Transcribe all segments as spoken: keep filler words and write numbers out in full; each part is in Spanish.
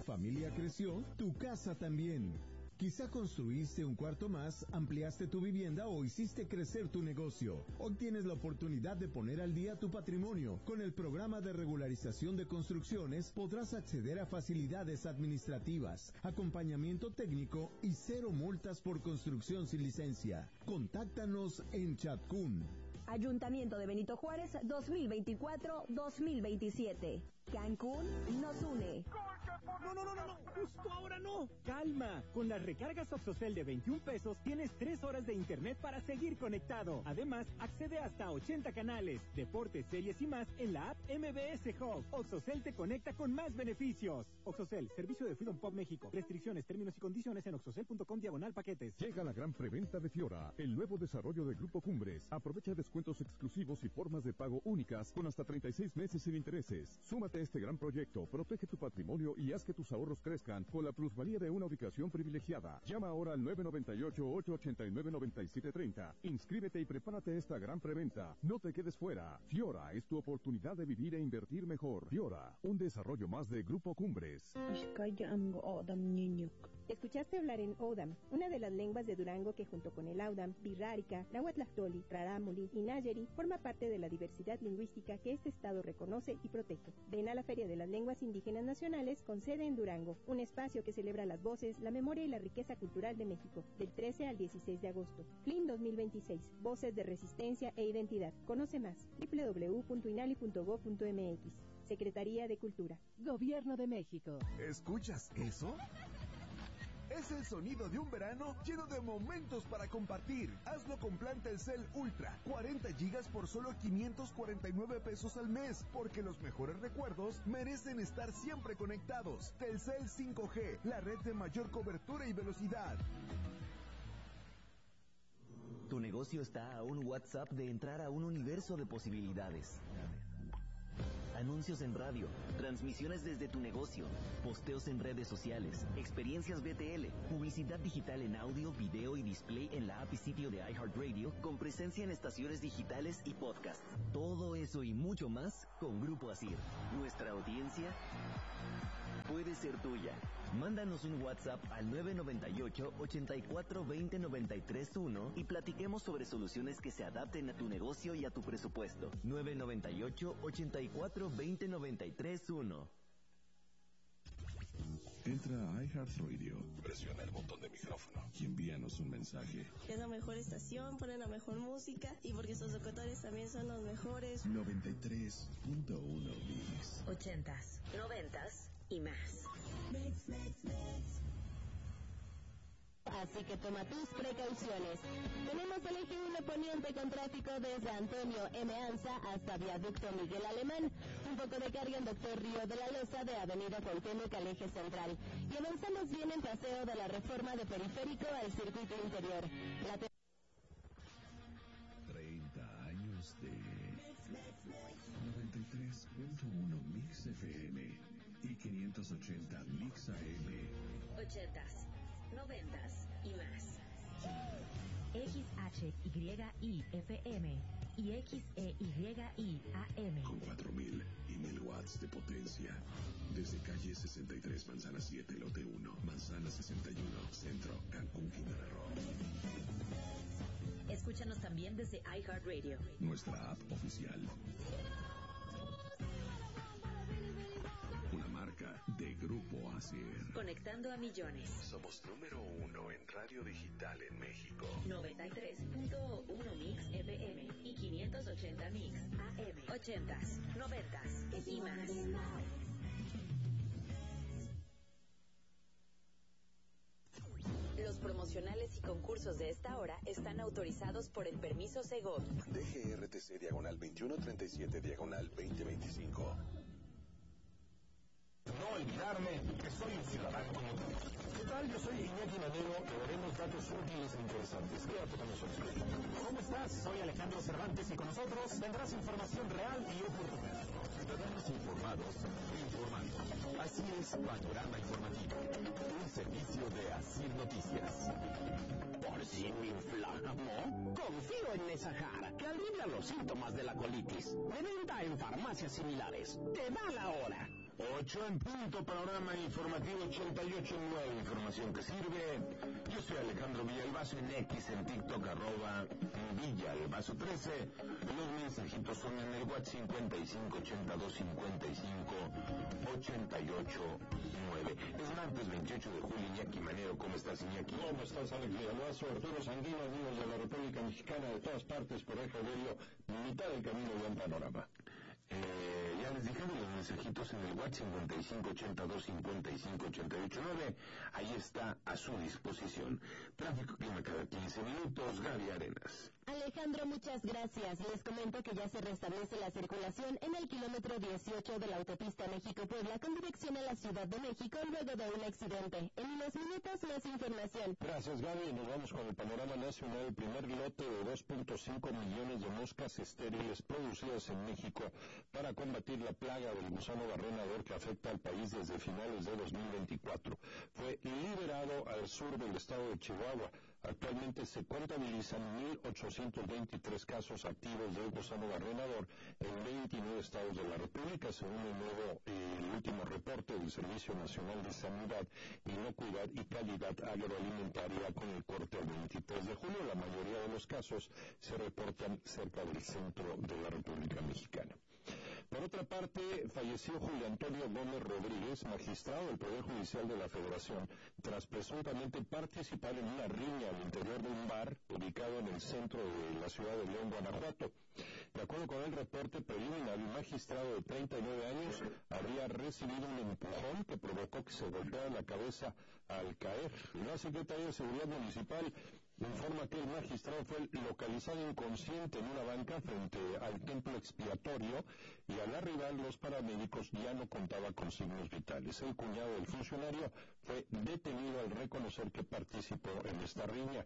familia creció, tu casa también. Quizá construiste un cuarto más, ampliaste tu vivienda o hiciste crecer tu negocio. Hoy tienes la oportunidad de poner al día tu patrimonio. Con el programa de regularización de construcciones podrás acceder a facilidades administrativas, acompañamiento técnico y cero multas por construcción sin licencia. Contáctanos en Chatcún. Ayuntamiento de Benito Juárez dos mil veinticuatro dos mil veintisiete. Cancún nos une. No, no, no, no, no, justo ahora no. Calma, con las recargas Oxocel de veintiún pesos tienes tres horas de internet para seguir conectado. Además, accede hasta a ochenta canales, deportes, series y más en la app M B S Hub. Oxocel te conecta con más beneficios. Oxocel, servicio de Freedom Pop México. Restricciones, términos y condiciones en oxocel punto com diagonal paquetes. Llega la gran preventa de Fiora, el nuevo desarrollo de Grupo Cumbres. Aprovecha descuentos exclusivos y formas de pago únicas con hasta treinta y seis meses sin intereses. Súmate a este gran proyecto, protege tu patrimonio y haz que tus ahorros crezcan con la plusvalía de una ubicación privilegiada. Llama ahora al nueve nueve ocho, ocho ocho nueve, nueve siete tres cero. Inscríbete y prepárate a esta gran preventa. No te quedes fuera. Fiora es tu oportunidad de vivir e invertir mejor. Fiora, un desarrollo más de Grupo Cumbres. Escuchaste hablar en Odam, una de las lenguas de Durango que junto con el Audam, Birrárica, Nahuatlactoli, Rarámuri y Nayeri forma parte de la diversidad lingüística que este estado reconoce y protege. Ven a la Feria de las Lenguas Indígenas Nacionales con sede en Durango, un espacio que celebra las voces, la memoria y la riqueza cultural de México, del trece al dieciséis de agosto. F L I M dos mil veintiséis, Voces de Resistencia e Identidad. Conoce más, doble u doble u doble u punto inali punto gob punto m x. Secretaría de Cultura. Gobierno de México. ¿Escuchas eso? Es el sonido de un verano lleno de momentos para compartir. Hazlo con plan Telcel Ultra, cuarenta gigas por solo quinientos cuarenta y nueve pesos al mes, porque los mejores recuerdos merecen estar siempre conectados. Telcel cinco G, la red de mayor cobertura y velocidad. Tu negocio está a un WhatsApp de entrar a un universo de posibilidades. Anuncios en radio, transmisiones desde tu negocio, posteos en redes sociales, experiencias B T L, publicidad digital en audio, video y display en la app y sitio de iHeartRadio, con presencia en estaciones digitales y podcast. Todo eso y mucho más con Grupo Asir. Nuestra audiencia puede ser tuya. Mándanos un WhatsApp al nueve nueve ocho, ocho cuatro dos cero nueve tres uno y platiquemos sobre soluciones que se adapten a tu negocio y a tu presupuesto. nueve nueve ocho, ocho cuatro dos cero nueve tres uno. Entra a iHeartRadio, presiona el botón de micrófono y envíanos un mensaje. Es la mejor estación, ponen la mejor música y porque sus locutores también son los mejores. noventa y tres punto uno Mix. Ochentas, noventas y más. Mix, mix, mix. Así que toma tus precauciones. Tenemos el eje uno poniente con tráfico desde Antonio M. Anza hasta Viaducto Miguel Alemán. Un poco de carga en Doctor Río de la Loza de Avenida Cuauhtémoc al eje central. Y avanzamos bien en Paseo de la Reforma de Periférico al circuito interior. La te- treinta años de noventa y tres punto uno Mix F M y quinientos ochenta Mix A M. Ochentas, noventas y más. X H Y I F M y X E Y I A M. Con cuatro mil y mil watts de potencia. Desde calle sesenta y tres, Manzana siete, Lote uno, Manzana sesenta y uno, Centro, Cancún, Quintana Roo. Escúchanos también desde iHeartRadio. Nuestra app oficial. Una marca de Grupo Asir. Conectando a millones. Somos número uno en radio digital en México. noventa y tres punto uno Mix F M y quinientos ochenta Mix A M. Ochentas, noventas y más. Los promocionales y concursos de esta hora están autorizados por el permiso Segov. D G R T C diagonal veintiuno treinta y siete diagonal veinte veinticinco. No olvidarme que soy un ciudadano como tú. ¿Qué tal? Yo soy Iñaki Manero y daremos datos útiles e interesantes. Quédate con nosotros. ¿Cómo estás? Soy Alejandro Cervantes y con nosotros tendrás información real y oportuna. Ciudadanos informados, informando. Así es Panorama Informativo, un servicio de Asir Noticias. Por si me inflamo, confío en Nesahar, que alivia los síntomas de la colitis. De venta en farmacias similares. Te da la hora. ocho en punto, panorama informativo ochenta y ocho punto nueve, información que sirve. Yo soy Alejandro Villalbazo en X, en TikTok, arroba Villalbazo trece. Los mensajitos son en el WhatsApp cincuenta y cinco ochenta y dos cincuenta y cinco ochenta y ocho nueve. Es martes veintiocho de julio, Iñaki Manero. ¿Cómo estás, Iñaki? ¿Cómo estás, Alex Villalbazo? Arturo Sanguino, amigos de la República Mexicana, de todas partes, por eje Bello, mitad del camino ya en panorama. Eh, ya les dije los mensajitos en el WhatsApp cincuenta y cinco ochenta y dos cincuenta y cinco ochenta y ocho nueve. Ahí está a su disposición. Tráfico clima cada quince minutos. Gaby Arenas. Alejandro, muchas gracias. Les comento que ya se restablece la circulación en el kilómetro dieciocho de la autopista México-Puebla con dirección a la Ciudad de México luego de un accidente. En unos minutos más información. Gracias, Gaby. Nos vamos con el panorama nacional. El primer lote de dos punto cinco millones de moscas estériles producidas en México para combatir la plaga del gusano barrenador que afecta al país desde finales de dos mil veinticuatro. Fue liberado al sur del estado de Chihuahua. Actualmente se contabilizan mil ochocientos veintitrés casos activos de gusano barrenador en veintinueve estados de la República, según el nuevo, eh, el último reporte del Servicio Nacional de Sanidad, Inocuidad y Calidad Agroalimentaria con el corte al veintitrés de julio. La mayoría de los casos se reportan cerca del centro de la República Mexicana. Por otra parte, falleció Julio Antonio Gómez Rodríguez, magistrado del Poder Judicial de la Federación, tras presuntamente participar en una riña al interior de un bar ubicado en el centro de la ciudad de León, Guanajuato. De acuerdo con el reporte preliminar, el magistrado de treinta y nueve años habría recibido un empujón que provocó que se golpeara la cabeza al caer. La Secretaría de Seguridad Municipal informa que el magistrado fue localizado inconsciente en una banca frente al templo expiatorio y al arribar los paramédicos ya no contaba con signos vitales. El cuñado del funcionario fue detenido al reconocer que participó en esta riña.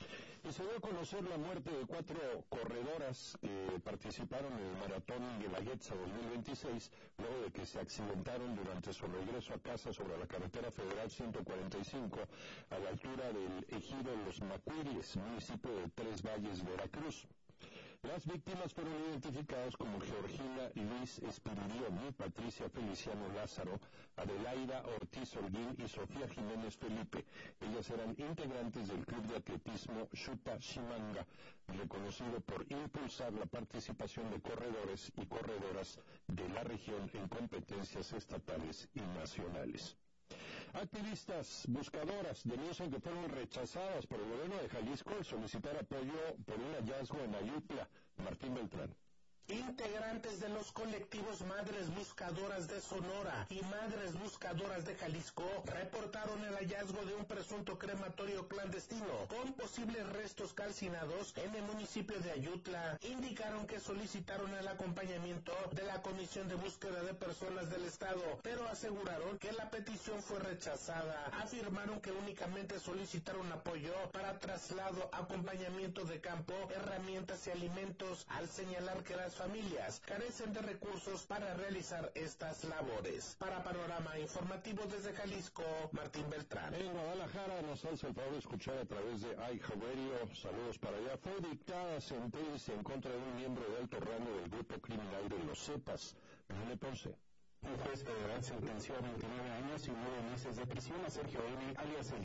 Y se dio a conocer la muerte de cuatro corredoras que participaron en el Maratón Guelaguetza dos mil veintiséis, luego de que se accidentaron durante su regreso a casa sobre la carretera federal ciento cuarenta y cinco, a la altura del ejido Los Macuiles, municipio de Tres Valles, Veracruz. Las víctimas fueron identificadas como Georgina Luis Espiridioni, Patricia Feliciano Lázaro, Adelaida Ortiz Holguín y Sofía Jiménez Felipe. Ellas eran integrantes del club de atletismo Shuta Shimanga, reconocido por impulsar la participación de corredores y corredoras de la región en competencias estatales y nacionales. Activistas buscadoras denuncian que fueron rechazadas por el gobierno de Jalisco al solicitar apoyo por un hallazgo en Ayutla. Martín Beltrán. Integrantes de los colectivos Madres Buscadoras de Sonora y Madres Buscadoras de Jalisco reportaron el hallazgo de un presunto crematorio clandestino con posibles restos calcinados en el municipio de Ayutla. Indicaron que solicitaron el acompañamiento de la Comisión de Búsqueda de Personas del Estado, pero aseguraron que la petición fue rechazada. Afirmaron que únicamente solicitaron apoyo para traslado, acompañamiento de campo, herramientas y alimentos, al señalar que las familias carecen de recursos para realizar estas labores. Para Panorama Informativo desde Jalisco, Martín Beltrán. En Guadalajara nos hace el favor de escuchar a través de iHeartRadio. Saludos para allá. Fue dictada sentencia en contra de un miembro de alto rango del grupo criminal de los Zetas, René Ponce. Un juez federal sentenció a veintinueve años y nueve meses de prisión a Sergio N., alias el